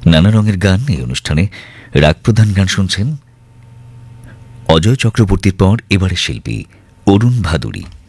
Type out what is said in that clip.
নানা রঙের গান এই অনুষ্ঠানে রাগ প্রধান গান শুনছেন। অজয় চক্রবর্তীর পর এবারে শিল্পী অরুণ ভাদুড়ী।